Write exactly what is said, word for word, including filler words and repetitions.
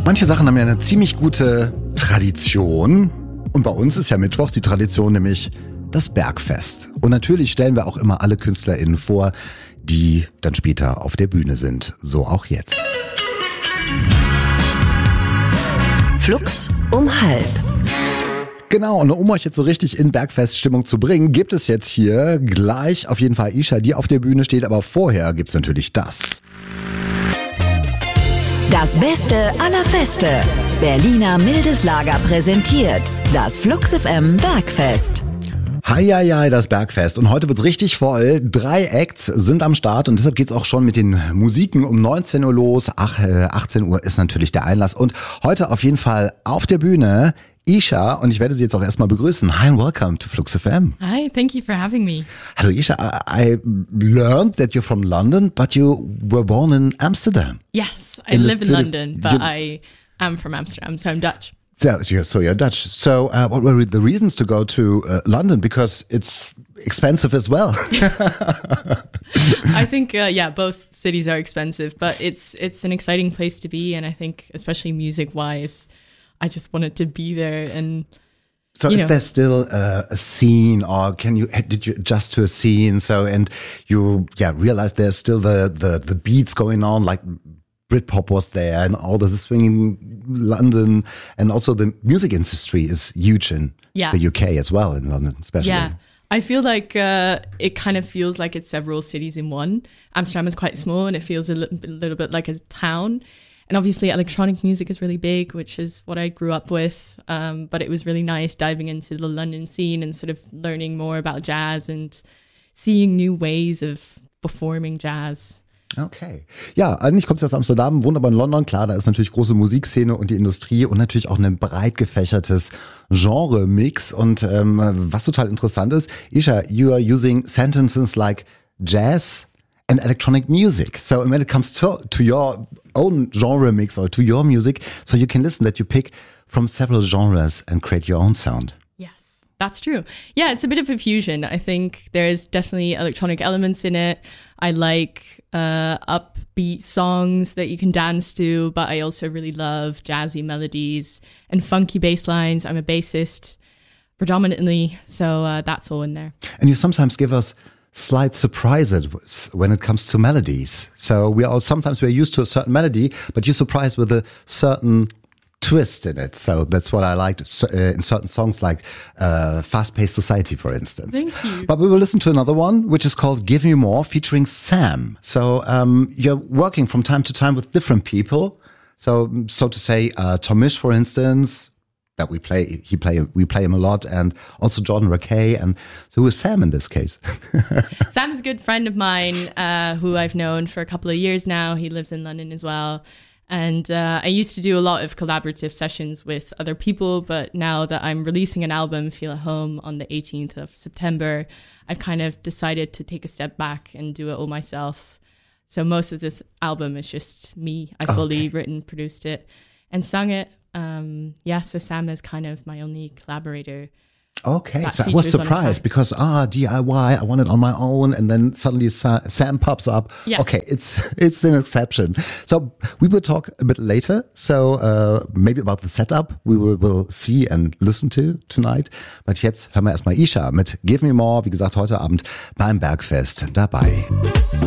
Manche Sachen haben ja eine ziemlich gute Tradition. Und bei uns ist ja Mittwochs die Tradition, nämlich das Bergfest. Und natürlich stellen wir auch immer alle KünstlerInnen vor, die dann später auf der Bühne sind. So auch jetzt. Flux um halb. Genau, und um euch jetzt so richtig in Bergfeststimmung zu bringen, gibt es jetzt hier gleich auf jeden Fall Isha, die auf der Bühne steht. Aber vorher gibt's natürlich das. Das Beste aller Feste. Berliner Mildes Lager präsentiert das Flux F M Bergfest. Hi, hi, hi, das Bergfest. Und heute wird's richtig voll. Drei Acts sind am Start und deshalb geht's auch schon mit den Musiken um neunzehn Uhr los. Ach, äh, achtzehn Uhr ist natürlich der Einlass. Und heute auf jeden Fall auf der Bühne Isha, und ich werde sie jetzt auch erstmal begrüßen. Hi and welcome to Flux F M. Hi, thank you for having me. Hello Isha, I, I learned that you're from London, but you were born in Amsterdam. Yes, I In live this in beautif- London, but you- I am from Amsterdam, so I'm Dutch. So you're, so you're Dutch. So uh, what were the reasons to go to uh, London? Because it's expensive as well. I think, uh, yeah, both cities are expensive, but it's it's an exciting place to be, and I think, especially music-wise, I just wanted to be there. And So you is know. there still a, a scene, or can you did you adjust to a scene? So and you yeah realize there's still the the the beats going on, like Britpop was there and all this swinging London, and also the music industry is huge in Yeah. the U K as well, in London especially. yeah, I feel like uh, it kind of feels like it's several cities in one. Amsterdam is quite small, and it feels a little bit, little bit like a town. And obviously electronic music is really big, which is what I grew up with. Um, but it was really nice diving into the London scene and sort of learning more about jazz and seeing new ways of performing jazz. Okay. Ja, eigentlich kommt sie aus Amsterdam, wohnt aber in London. Klar, da ist natürlich große Musikszene und die Industrie und natürlich auch ein breit gefächertes Genre-Mix. Und ähm, was total interessant ist, Isha, you are using sentences like jazz and electronic music. So when it comes to, to your own genre mix or to your music, so you can listen that you pick from several genres and create your own sound. Yes, that's true. Yeah, it's a bit of a fusion. I think there's definitely electronic elements in it. I like uh, upbeat songs that you can dance to, but I also really love jazzy melodies and funky bass lines. I'm a bassist predominantly, so uh, that's all in there. And you sometimes give us slight surprises when it comes to melodies. So we are sometimes we're used to a certain melody, but you surprise with a certain twist in it. So that's what I liked so, uh, in certain songs like uh, Fast-Paced Society, for instance. Thank you. But we will listen to another one, which is called Give Me More, featuring Sam. So um, you're working from time to time with different people. So, so to say, uh, Tomish, for instance, that we play, he play, we play him a lot, and also Jordan Rakei. And so who is Sam in this case? Sam is a good friend of mine uh, who I've known for a couple of years now. He lives in London as well. And uh, I used to do a lot of collaborative sessions with other people, but now that I'm releasing an album, Feel at Home, on the eighteenth of September, I've kind of decided to take a step back and do it all myself. So most of this album is just me. I fully Okay. written, produced it, and sung it. Um, yeah, so Sam is kind of my only collaborator. Okay, That so I was features on a surprised track. because ah D I Y, I want it on my own, and then suddenly Sa- Sam pops up. Yeah. Okay, it's it's an exception. So we will talk a bit later. So uh, maybe about the setup we will, will see and listen to tonight. But jetzt hören wir erstmal Isha mit Give Me More. Wie gesagt, heute Abend beim Bergfest dabei.